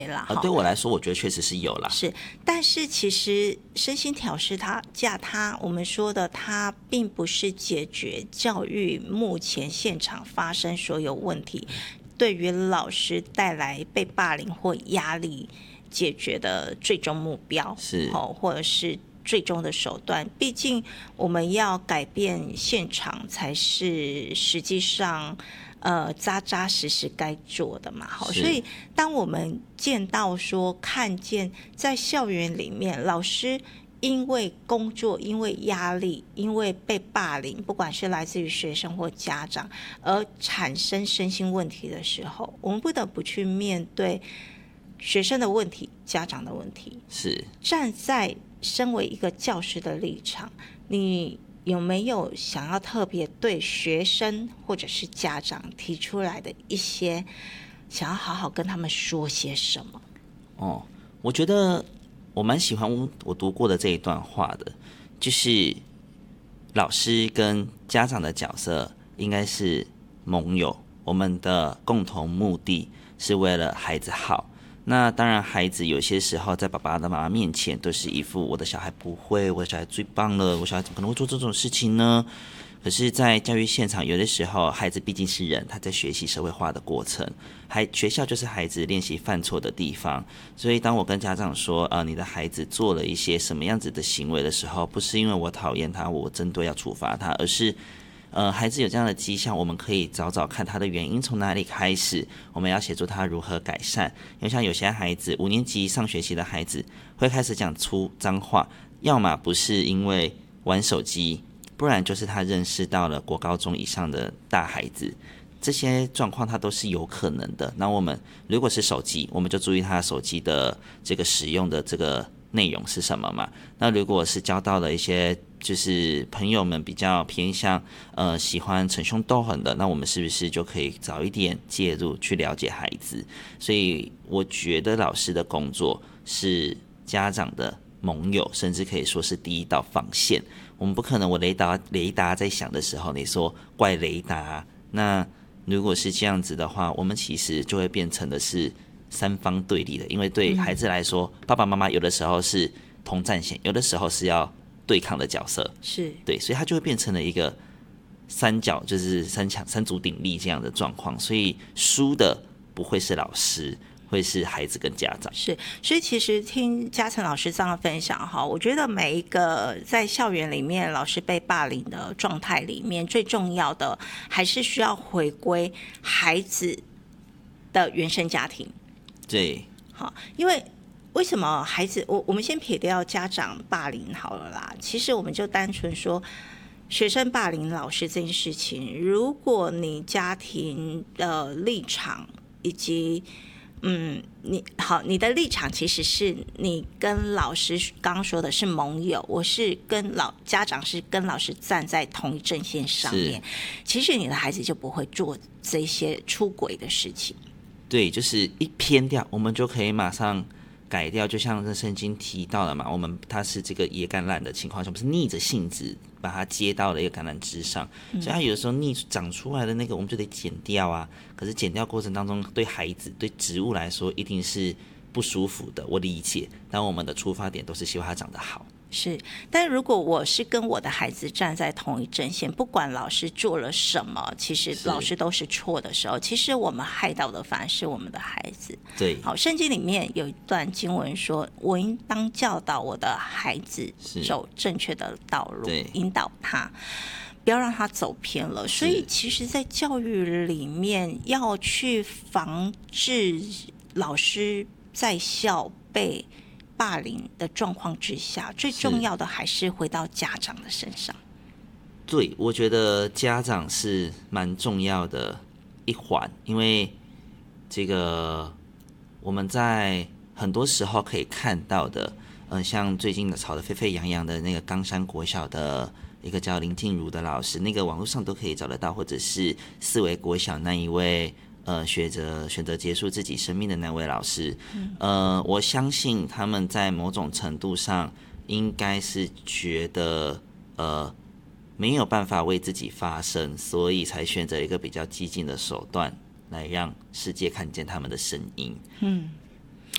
啦。 对我来说，我觉得确实是有啦。 是，但是其实身心调试我们说的它并不是解决教育目前现场发生所有问题，对于老师带来被霸凌或压力解决的最终目标， 是或者是最终的手段。毕竟我们要改变现场才是实际上扎扎实实该做的嘛。所以当我们看见在校园里面老师因为工作、因为压力、因为被霸凌，不管是来自于学生或家长而产生身心问题的时候，我们不得不去面对学生的问题、家长的问题。 是站在身为一个教师的立场，你有没有想要特别对学生或者是家长提出来的一些想要好好跟他们说些什么？ 我觉得我蛮喜欢我读过的这一段话的，就是老师跟家长的角色应该是盟友，我们的共同目的是为了孩子好。那当然孩子有些时候在爸爸的妈妈面前都是一副我的小孩不会，我的小孩最棒了，我小孩怎么可能会做这种事情呢？可是在教育现场，有的时候孩子毕竟是人，他在学习社会化的过程，学校就是孩子练习犯错的地方。所以当我跟家长说你的孩子做了一些什么样子的行为的时候，不是因为我讨厌他，我针对要处罚他，而是孩子有这样的迹象，我们可以找找看他的原因从哪里开始，我们要协助他如何改善。因为像有些孩子5年级上学期的孩子会开始讲出脏话，要么不是因为玩手机，不然就是他认识到了国高中以上的大孩子，这些状况它都是有可能的。那我们如果是手机，我们就注意他手机的这个使用的这个内容是什么嘛。那如果是交到了一些就是朋友们比较偏向喜欢逞凶斗狠的，那我们是不是就可以早一点介入去了解孩子？所以我觉得老师的工作是家长的盟友，甚至可以说是第一道防线。我们不可能我雷达在响的时候你说怪雷达，那如果是这样子的话，我们其实就会变成的是三方对立的。因为对孩子来说，爸爸妈妈有的时候是同战线，有的时候是要对抗的角色， 是对，所以它就会变成了一个三角，就是三足鼎立这样的状况。所以输的不会是老师，会是孩子跟家长。 是，所以其实听嘉诚老师这样的分享哈，我觉得每一个在校园里面老师被霸凌的状态里面，最重要的还是需要回归孩子的原生家庭。 对， 好，因为什么孩子，我们先撇掉家长霸凌好了啦，其实我们就单纯说学生霸凌老师这件事情，如果你家庭的立场以及你的立场其实是你跟老师刚刚说的是盟友，我是跟家长是跟老师站在同一阵线上面，其实你的孩子就不会做这些出轨的事情。 对，就是一偏掉，我们就可以马上改掉。就像这圣经提到了嘛，它是这个野橄榄的情况下，我们是逆着性子把它接到了一个橄榄枝上，所以它有的时候长出来的那个我们就得剪掉啊。可是剪掉过程当中，对孩子对植物来说一定是不舒服的，我理解。但我们的出发点都是希望它长得好。 是，但如果我是跟我的孩子站在同一阵线，不管老师做了什么，其实老师都是错的时候，其实我们害到的反而是我们的孩子。 对， 好，圣经里面有一段经文说，我应当教导我的孩子走正确的道路，引导他，不要让他走偏了。所以其实在教育里面要去防治老师在校被霸凌的状况之下，最重要的还是回到家长的身上。 对，我觉得家长是蛮重要的一环，因为这个我们在很多时候可以看到的，像最近吵得沸沸扬扬的那个冈山国小的一个叫林静茹的老师，那个网络上都可以找得到，或者是四维国小那一位选择结束自己生命的那位老师，我相信他们在某种程度上应该是觉得没有办法为自己发声，所以才选择一个比较激进的手段来让世界看见他们的声音。